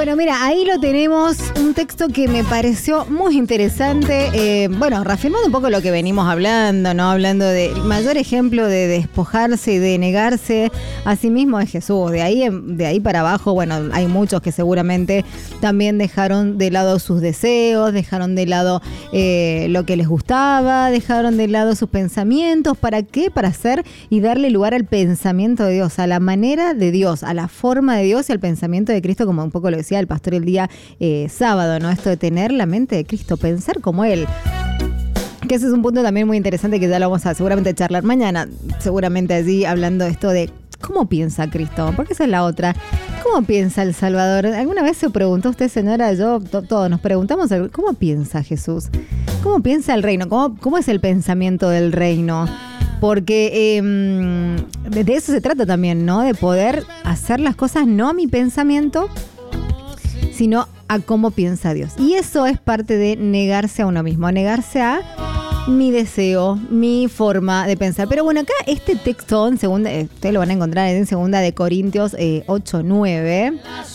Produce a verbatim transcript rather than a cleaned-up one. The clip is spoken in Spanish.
Bueno, mira, ahí lo tenemos, un texto que me pareció muy interesante. Eh, bueno, reafirmando un poco lo que venimos hablando, ¿no? Hablando del mayor ejemplo de despojarse y de negarse a sí mismo es Jesús. De ahí, de ahí para abajo, bueno, hay muchos que seguramente también dejaron de lado sus deseos, dejaron de lado eh, lo que les gustaba, dejaron de lado sus pensamientos. ¿Para qué? Para hacer y darle lugar al pensamiento de Dios, a la manera de Dios, a la forma de Dios y al pensamiento de Cristo, como un poco lo decía el pastor el día eh, sábado, ¿no? Esto de tener la mente de Cristo, pensar como Él. Que ese es un punto también muy interesante que ya lo vamos a seguramente charlar mañana, seguramente allí hablando de esto de cómo piensa Cristo, porque esa es la otra. ¿Cómo piensa el Salvador? ¿Alguna vez se preguntó usted, señora? Yo, to, todos nos preguntamos, ¿cómo piensa Jesús? ¿Cómo piensa el reino? ¿Cómo, cómo es el pensamiento del reino? Porque eh, de eso se trata también, ¿no? De poder hacer las cosas no a mi pensamiento, sino a cómo piensa Dios. Y eso es parte de negarse a uno mismo, negarse a mi deseo, mi forma de pensar. Pero bueno, acá este texto, en segunda, ustedes lo van a encontrar en segunda de Corintios eh, ocho nueve.